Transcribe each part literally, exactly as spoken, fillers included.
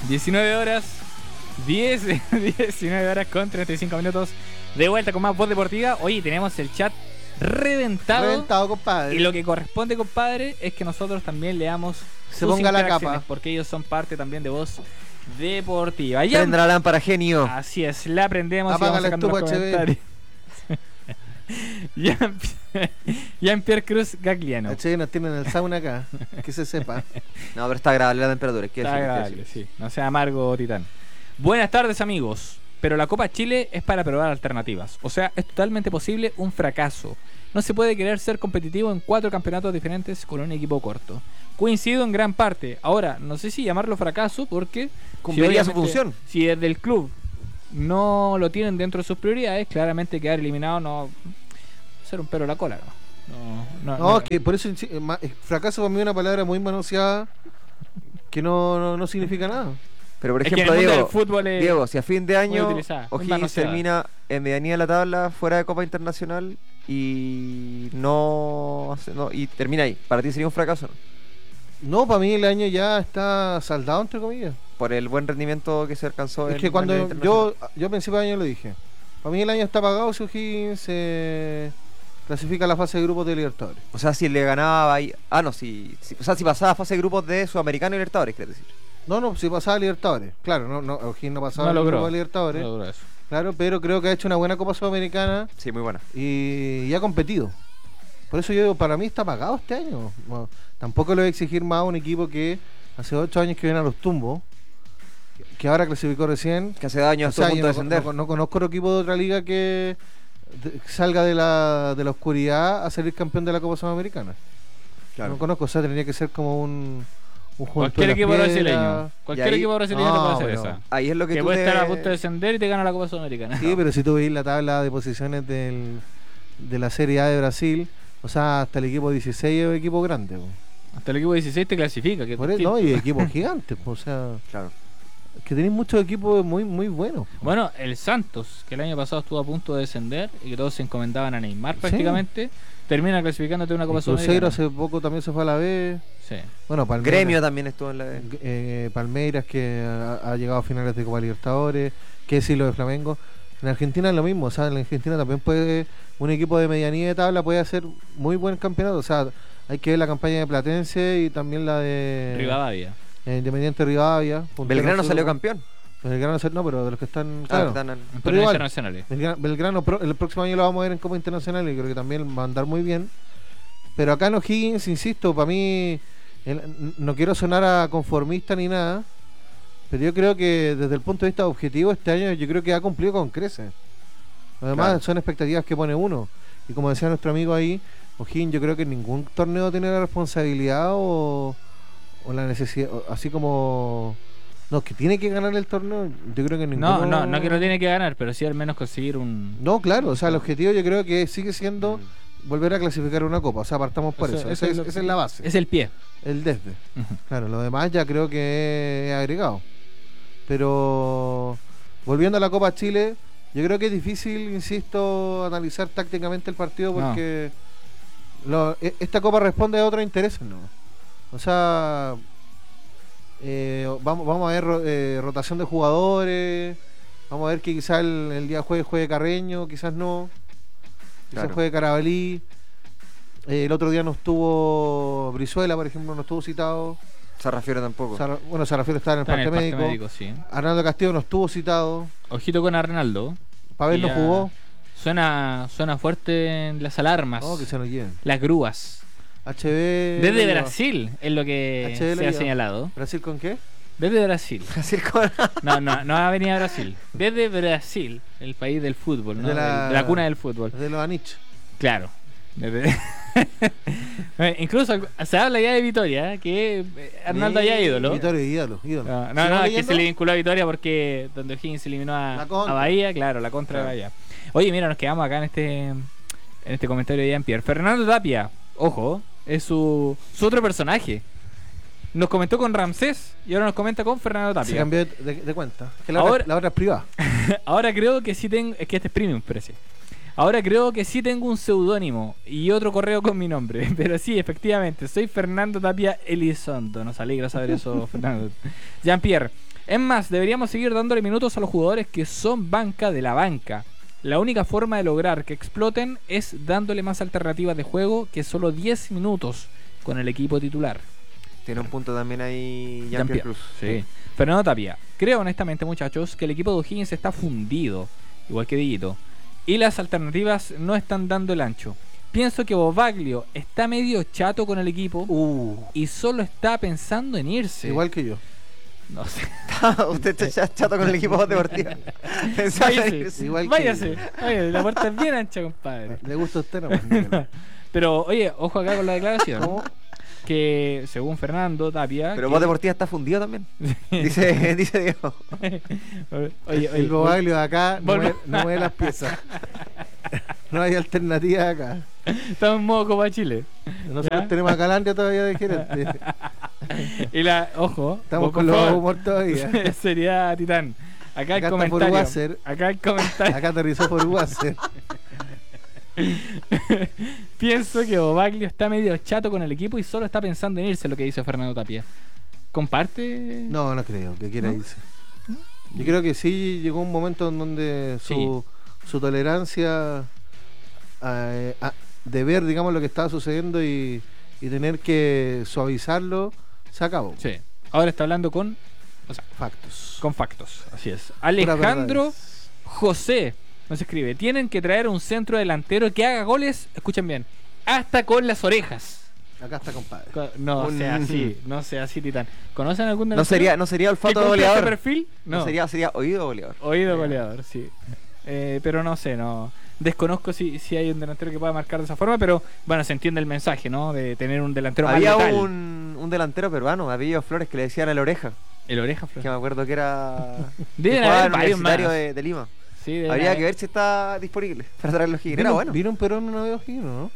diecinueve horas, diez, diecinueve horas con treinta y cinco minutos. De vuelta con más Voz Deportiva. Oye, tenemos el chat reventado. Reventado, compadre. Y lo que corresponde, compadre, es que nosotros también leamos Se sus ponga la interacciones, capa. porque ellos son parte también de Voz Deportiva. Ya, Prenda la lámpara, genio. así es, la aprendemos y Apaga vamos la sacando los estufa H D. comentarios. Jean- Jean-Pierre Cruz Gagliano. H D nos tienen el sauna acá. Que se sepa. No, pero está agradable la temperatura. ¿Qué Está decir? ¿Qué agradable, decir? sí. No sea amargo, Titán. Buenas tardes, amigos. Pero la Copa Chile es para probar alternativas. O sea, es totalmente posible un fracaso. No se puede querer ser competitivo en cuatro campeonatos diferentes con un equipo corto. Coincido en gran parte. Ahora, no sé si llamarlo fracaso porque... Cumpliría si su función. Si desde el club no lo tienen dentro de sus prioridades, claramente quedar eliminado no... ser un pelo a la cola, ¿no? No, no, No, no. es que por eso insi- eh, ma- eh, fracaso para mí es una palabra muy manoseada que no, no, no significa nada. Pero por Es que en ejemplo, el mundo Diego, del fútbol es Diego, si a fin de muy año utilizada, muy O'Higgins manoseada. termina en medianía de la tabla fuera de Copa Internacional y no, hace- no y termina ahí, ¿para ti sería un fracaso? ¿No? No, para mí el año ya está saldado, entre comillas. Por el buen rendimiento que se alcanzó Es en que el cuando nivel yo, internacional. yo a principio de año lo dije. Para mí el año está pagado si O'Higgins se clasifica a la fase de grupos de Libertadores. O sea, si le ganaba ahí, ah no, si, si- o sea, si pasaba a fase de grupos de Sudamericano y Libertadores, quieres decir. No, no, si pasaba a Libertadores. Claro, no, no, O'Higgins no pasaba No al logró. grupo de Libertadores. No logró eso. Claro, pero creo que ha hecho una buena Copa Sudamericana Sí, muy buena. y, y ha competido. Por eso yo digo, para mí está pagado este año. No, tampoco le voy a exigir más a un equipo que hace ocho años que viene a los tumbos, que- que ahora clasificó recién. Que hace daño O a sea, punto yo de no, descender. no- no conozco otro equipo de otra liga que de- salga de la, de la oscuridad a salir campeón de la Copa Sudamericana. No conozco, o sea, tendría que ser como un, un Juventud Cualquier de las equipo Piedras. brasileño. Cualquier ahí- equipo brasileño te No, puede hacer pero- esa. Ahí es lo que, Que tú puede te- estar a punto de descender y te gana la Copa Sudamericana. Sí, pero si tú veis la tabla de posiciones del, de la Serie A de Brasil, o sea, hasta el equipo dieciséis es un equipo grande. Po. Hasta el equipo dieciséis te clasifica. Que Por eso, no, y equipos gigantes, po, o sea, Claro. es que tenéis muchos equipos muy muy buenos. Po. Bueno, el Santos, que el año pasado estuvo a punto de descender y que todos se encomendaban a Neymar Sí. prácticamente, termina clasificándote a una Copa El Cruzeiro Sudamericana. hace poco también se fue a la B. Sí. Bueno, Palmeiras, Gremio también estuvo en la de... eh, Palmeiras que ha, ha llegado a finales de Copa Libertadores, que es lo de Flamengo. En Argentina es lo mismo, o sea, en Argentina también puede un equipo de medianía de tabla puede hacer muy buen campeonato, o sea, hay que ver la campaña de Platense y también la de Rivadavia. eh, Independiente Rivadavia. puntero Belgrano sur- salió campeón. Belgrano sal- no, pero de los que están, Ah, claro, están en- En Pero torneos igual. internacionales. Belgra- Belgrano pro- el próximo año lo vamos a ver en Copa Internacional y creo que también va a andar muy bien. Pero acá en O'Higgins, insisto, para mí el- n- no quiero sonar a conformista ni nada, pero yo creo que desde el punto de vista objetivo este año yo creo que ha cumplido con creces. Además Claro. son expectativas que pone uno. Y como decía nuestro amigo ahí, O'Higgins yo creo que en ningún torneo tiene la responsabilidad o, o la necesidad, o- así como... No, que tiene que ganar el torneo, yo creo que ninguno... No, no, no que lo tiene que ganar, pero sí al menos conseguir un... No, claro, o sea, el objetivo yo creo que sigue siendo volver a clasificar una copa, o sea, partamos por eso, esa es, lo- esa es la base, Es el pie. el desde. Ujú. Claro, lo demás ya creo que es agregado. Pero volviendo a la Copa Chile, yo creo que es difícil, insisto, analizar tácticamente el partido No. porque lo- e- esta Copa responde a otros intereses, ¿no? O sea, eh, vamos, vamos a ver ro- eh, rotación de jugadores, vamos a ver que quizás el, el día jueves juegue Carreño, quizás no, quizás Claro. juegue Carabalí. Eh, el otro día no estuvo Brizuela, por ejemplo, no estuvo citado. Sarrafiore tampoco. Sara- bueno, Sarrafiero está en el Está en parte el parte médico. médico, sí. Arnaldo Castillo no estuvo citado. Ojito con Arnaldo. Pavel no Ya jugó. Suena, suena fuerte en las alarmas. No, que se nos lleven. Las grúas. H B. Desde lo lleva. Brasil es lo que H D lo se ha lleva. señalado. ¿Brasil con qué? Desde Brasil. Así como- No, no, no va a venir a Brasil. Desde Brasil, el país del fútbol, ¿no? De la- Del- de la cuna del fútbol. De los Anich. Claro. Desde- Eh, Incluso se habla ya de Vitoria, ¿eh? que eh, Arnaldo Sí, haya ídolo. Vitoria, ídolo, ídolo. No, no, ¿Sigamos no, es que leyendo? se le vinculó a Vitoria porque donde O'Higgins se eliminó a, La contra. a Bahía, claro, la contra Claro. de Bahía. Oye, mira, nos quedamos acá en este en este comentario de Jean-Pierre. Fernando Tapia, ojo, es su, su otro personaje. Nos comentó con Ramsés y ahora nos comenta con Fernando Se Tapia. cambió de, de- de cuenta. Que la, Ahora- otra, la otra es privada. Ahora creo que sí tengo. Es que este es premium, parece. Ahora creo que sí tengo un seudónimo y otro correo con mi nombre. Pero sí, efectivamente, soy Fernando Tapia Elizondo. Nos alegra saber eso, Fernando. Jean-Pierre, Es más, deberíamos seguir dándole minutos a los jugadores que son banca de la banca. La única forma de lograr que exploten es dándole más alternativas de juego que solo diez minutos con el equipo titular. Tiene un punto también ahí Jean-Pierre Jean-Pierre Cruz. Sí. Fernando Tapia. Creo honestamente, muchachos, que el equipo de O'Higgins está fundido, igual que Dieguito, y las alternativas no están dando el ancho. Pienso que Bobaglio está medio chato con el equipo Uh, y solo está pensando en irse. igual que yo. No sé. Usted está ch- chato con el equipo deportivo. Pensaba en Váyase, irse. Igual que váyase, váyase, la puerta es bien ancha, compadre. Le gusta a usted, no. Pero, oye, ojo acá con la declaración. ¿Cómo? Que según Fernando Tapia. Pero que- vos deportiva está fundido también. Dice, dice Diego. oye, oye, El Bobaglio de acá no Volvo- mueve, no mueve las piezas. No hay alternativa acá. estamos en modo Copa Chile. Nosotros ¿Ya? tenemos a Calandia todavía de gerente. Y la, ojo, Estamos por con los favor, humor todavía. Sería Titán. Acá, Acá el está por comentario. Wasser. Acá el comentario. Acá aterrizó por Wasser. Pienso que Bobaglio está medio chato con el equipo y solo está pensando en irse, lo que dice Fernando Tapia. ¿Comparte? No, no creo que quiera ¿No? irse. Yo creo que sí llegó un momento en donde su, su tolerancia a, a- de ver, digamos, lo que estaba sucediendo y, y tener que suavizarlo se acabó. Sí. Ahora está hablando con, Factos. con factos. Así es. Puras Alejandro verdades. José nos escribe: tienen que traer un centro delantero que haga goles, escuchen bien, hasta con las orejas. Acá está, compadre. Co- No Un- sea así, no sea así, Titán. ¿Conocen algún No delantero sería, no sería que olfato cumple este goleador. perfil? No. No, sería, sería oído goleador. oído goleador, sí. Eh, pero no sé, no desconozco si, si hay un delantero que pueda marcar de esa forma, pero bueno, se entiende el mensaje, ¿no? De tener un delantero más Había letal. un, un delantero peruano, Apellido Flores, que le decían a la oreja. El oreja, Flor. Que me acuerdo que era. Deben que jugaba haber en varios Universitario más. de, de Lima. Sí, deben Habría haber. que ver si está disponible para traerlo aquí. Era ¿Vino, bueno. ¿Vino un Perón una vez O'Higgins, no?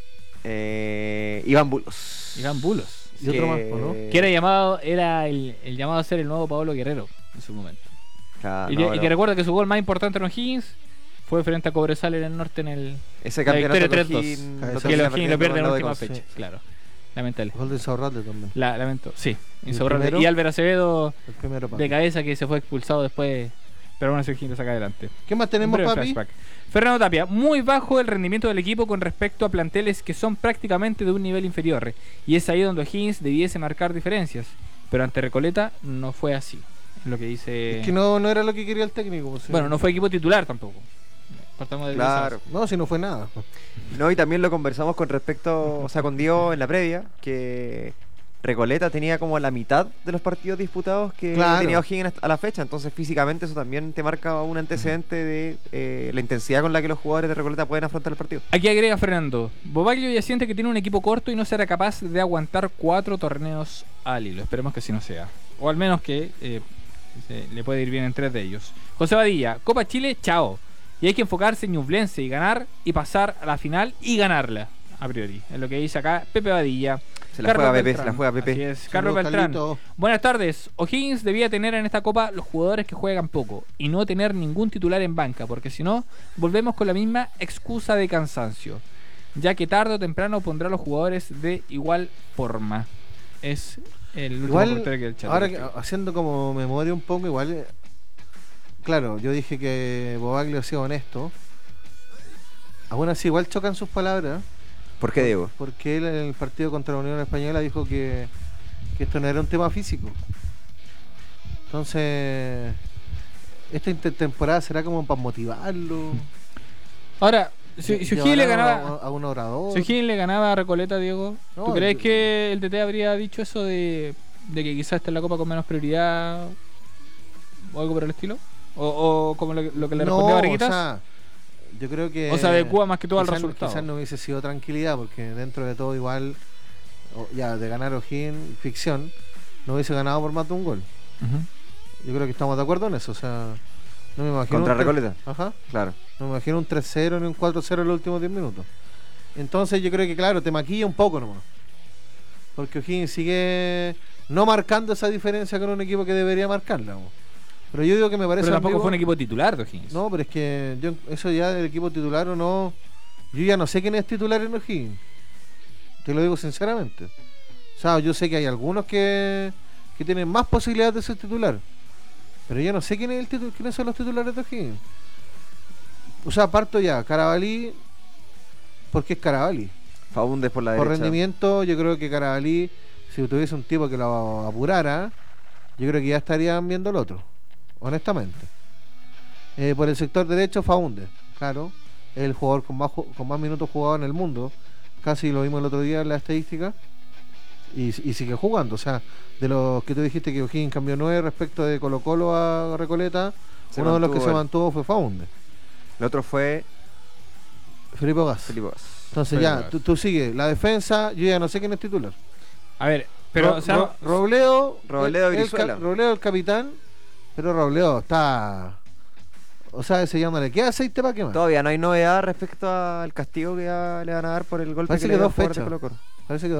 Eh, Iván Bulos. Iván Bulos. Y otro más, ¿o no? Que era llamado, era el, el llamado a ser el nuevo Pablo Guerrero en su momento. Claro, y, no, que, y no. que recuerda que su gol más importante en O'Higgins fue frente a Cobresal en el norte en el Ese la campeonato victoria de tres dos. O'Higgins Que lo que el termina O'Higgins lo pierde en la perdiendo última con Conce. fecha. Claro. Lamentable. Gol de Insaurralde también. La, lamento. Sí, ¿Y el insoportable. primero? Y Álvaro Acevedo El primero, papi. de cabeza que se fue expulsado después. Pero bueno, ese O'Higgins lo saca adelante. ¿Qué más tenemos, Un breve papi? flashback. Fernando Tapia, muy bajo el rendimiento del equipo con respecto a planteles que son prácticamente de un nivel inferior. Y es ahí donde O'Higgins debiese marcar diferencias. Pero ante Recoleta no fue así. Es lo que dice. Es que no, no era lo que quería el técnico. pues, sí. Bueno, no fue equipo titular tampoco. Partamos de Claro. No, si no fue nada. No, y también lo conversamos con respecto, o sea, con Diego en la previa, que Recoleta tenía como la mitad de los partidos disputados que Claro. tenía O'Higgins a la fecha, entonces físicamente eso también te marca un antecedente de eh, la intensidad con la que los jugadores de Recoleta pueden afrontar el partido. Aquí agrega Fernando: Bobaglio ya siente que tiene un equipo corto y no será capaz de aguantar cuatro torneos al hilo. Esperemos que así no sea. O al menos que eh, se- le puede ir bien en tres de ellos. José Badilla: Copa Chile, chao. Y hay que enfocarse en Ñublense y ganar y pasar a la final y ganarla. A priori. Es lo que dice acá Pepe Badilla. Se la Carlos juega Pepe, Beltrán. se la juega Pepe. Así es, Carlos Saludos, Beltrán. Carlito. Buenas tardes. O'Higgins debía tener en esta copa los jugadores que juegan poco y no tener ningún titular en banca, porque si no, volvemos con la misma excusa de cansancio, ya que tarde o temprano pondrá a los jugadores de igual forma. Es el último Igual, comentario que el chat. ahora que- haciendo como memoria un poco, igual. eh, Claro, yo dije que Bobaglio ha sido honesto. Aún así, igual chocan sus palabras. ¿Por qué, Diego? Porque él en el partido contra la Unión Española dijo que, que esto no era un tema físico. Entonces, esta intertemporada será como para motivarlo. Ahora, si, si O'Higgins le Llevará ganaba, a, a un orador. si O'Higgins le ganaba a Recoleta, Diego, ¿tú No, crees yo- que el T T habría dicho eso de, de que quizás esté en la copa con menos prioridad o algo por el estilo? O, o como lo, lo que le no, respondió a o Varequitas. sea, yo creo que O se adecua más que todo al quizás- resultado. Quizás no hubiese sido tranquilidad, porque dentro de todo igual, o- ya de ganar O'Higgins, ficción, no hubiese ganado por más de un gol. Ujú. Yo creo que estamos de acuerdo en eso, o sea, no me imagino Contra un tres- Recoleta. Ajá. Claro. No me imagino un tres cero ni un cuatro cero en los últimos diez minutos. Entonces yo creo que claro, te maquilla un poco nomás. Porque O'Higgins sigue no marcando esa diferencia con un equipo que debería marcarla. ¿no? Pero yo digo que me parece Pero tampoco ambiguo. fue un equipo titular de O'Higgins. No, pero es que yo, eso ya del equipo titular o no, yo ya no sé quién es titular en O'Higgins. Te lo digo sinceramente. O sea, yo sé que hay algunos que, que tienen más posibilidades de ser titular. Pero yo no sé quién es el titu- quiénes son los titulares de O'Higgins. O sea, parto ya, Carabalí, porque es Carabalí. Faúndez por la Por derecha. rendimiento, yo creo que Carabalí, si tuviese un tipo que lo apurara, yo creo que ya estarían viendo el otro, honestamente. Eh, por el sector derecho, Faúndez, claro, es el jugador con más, ju- con más minutos jugados en el mundo, casi lo vimos el otro día en la estadística, y, y sigue jugando. O sea, de los que tú dijiste que O'Higgins cambió nueve respecto de Colo Colo a Recoleta, Se uno de los que mantuvo se él. mantuvo fue Faúndez, El otro fue Felipe Gas. Felipe Gas. Entonces Felipe ya, Gas. tú, tú sigues, la defensa, yo ya no sé quién es titular. A ver, pero, Ro- o sea, Ro- Robledo, Robledo, el- el Brizuela. ca- Robledo el capitán, pero Robledo está, o sea, ese ya no le queda aceite para quemar. Todavía no hay novedad respecto al castigo que ya le van a dar por el golpe Parece que que le dio dos al jugador de fechas. Colo-Colo. Parece que